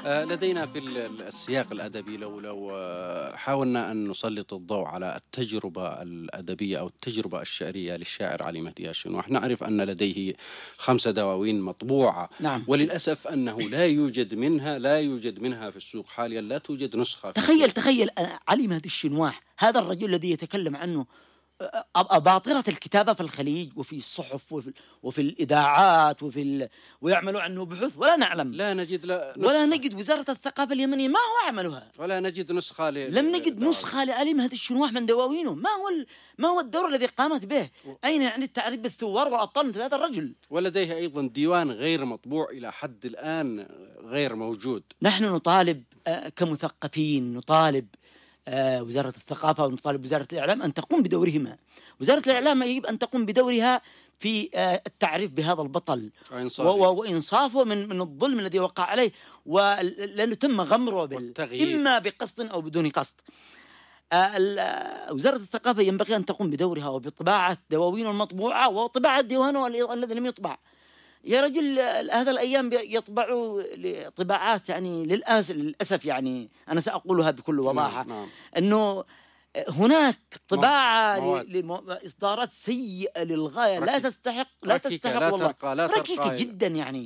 لدينا في السياق الأدبي لو حاولنا أن نسلط الضوء على التجربة الأدبية أو التجربة الشعرية للشاعر علي مهدي الشنواح، نعرف أن لديه 5 دواوين مطبوعة. نعم. وللأسف أنه لا يوجد منها في السوق حاليا، لا توجد نسخة. تخيل علي مهدي الشنواح، هذا الرجل الذي يتكلم عنه أباطرة الكتابة في الخليج وفي الصحف وفي الإذاعات ويعملوا عنه بحوث، ولا نعلم، ولا نجد وزارة الثقافة اليمنية ما هو عملها، ولا نجد نسخة لم نجد نسخة لعلي مهدي الشنواح من دواوينه. ما هو الدور الذي قامت به؟ أين يعني التعريف بالثوار والأبطال مثل هذا الرجل؟ ولديه أيضا ديوان غير مطبوع إلى حد الآن، غير موجود. نحن نطالب كمثقفين، نطالب وزارة الثقافة ونطالب وزارة الإعلام أن تقوم بدورهما. وزارة الإعلام يجب أن تقوم بدورها في التعريف بهذا البطل وإنصافه من الظلم الذي وقع عليه، ولأنه تم غمره إما بقصد أو بدون قصد. وزارة الثقافة ينبغي أن تقوم بدورها وبطباعة دواوين المطبوعة وطباعة ديوانه الذي لم يطبع. يا رجل هذا الأيام يطبعوا طباعات يعني للأسف يعني أنا سأقولها بكل وضاحة. نعم. أنه هناك طباعة لإصدارات سيئة للغاية، لا تستحق والله، ركيكة جدا يعني،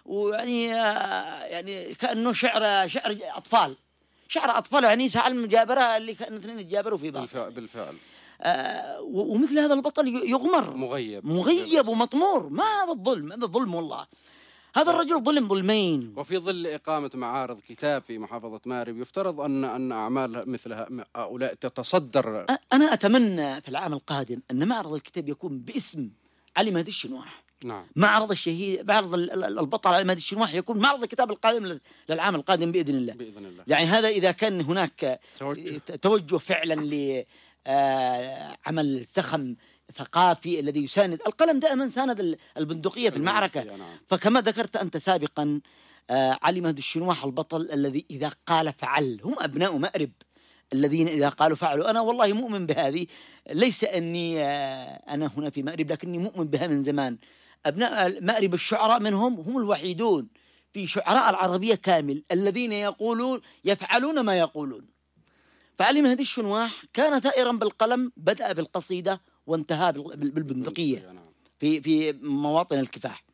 ويعني كأنه شعر أطفال يعني يسعى المجابرة اللي كانوا اثنين يتجابروا في بعض بالفعل. ومثل هذا البطل يغمر مغيب ومطمور. ما هذا الظلم؟ هذا ظلم والله. هذا الرجل ظلمين. وفي ظل إقامة معارض كتاب في محافظة مأرب يفترض أن أعمال مثل هؤلاء تتصدر. أنا أتمنى في العام القادم أن معرض الكتاب يكون باسم علي مهدي الشنواح. نعم. معرض البطل علي مهدي الشنواح يكون معرض الكتاب القادم للعام القادم بإذن الله. يعني هذا إذا كان هناك توجه فعلا عمل سخم ثقافي الذي يساند. القلم دائما ساند البندقية في المعركة. فكما ذكرت أنت سابقا علي مهدي الشنواح البطل الذي إذا قال فعل. هم أبناء مأرب الذين إذا قالوا فعلوا. أنا والله مؤمن بهذه، ليس أني أنا هنا في مأرب، لكني مؤمن بها من زمان. أبناء مأرب الشعراء منهم هم الوحيدون في شعراء العربية كامل الذين يفعلون ما يقولون. فعلي مهدي الشنواح كان ثائرا بالقلم، بدأ بالقصيدة وانتهى بالبندقية في مواطن الكفاح.